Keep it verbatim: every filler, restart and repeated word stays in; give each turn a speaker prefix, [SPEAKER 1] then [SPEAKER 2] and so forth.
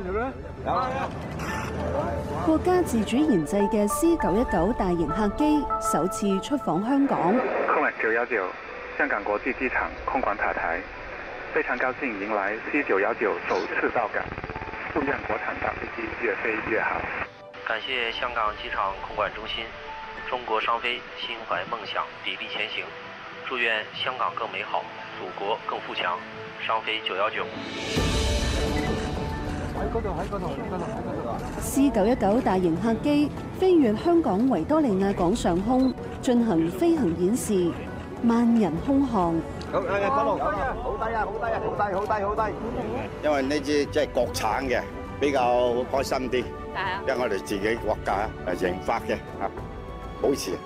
[SPEAKER 1] 國家自主研製嘅 C 九一九大型客機首次出訪香港。
[SPEAKER 2] 空九一九香港國際機場空管塔台，非常高興迎來 C 九一九首次到港，祝願國產大飛機越飛越好。
[SPEAKER 3] 感謝香港機場空管中心，中國商飛心懷夢想，砥礪前行。祝願香港更美好，祖國更富強。商飛九一九。
[SPEAKER 4] 喺嗰度，喺嗰度，喺嗰度，喺嗰度啊
[SPEAKER 1] C 九一九大型客機飛越香港維多利亞港上空，進行飛行演示，萬人空巷。
[SPEAKER 4] 好，誒，嗰度，好低啊，好低啊，好低，好低，好低。
[SPEAKER 5] 因為呢支即係國產嘅，比較開心啲。
[SPEAKER 6] 係啊。
[SPEAKER 5] 因為我哋自己國家誒研發嘅嚇，保持。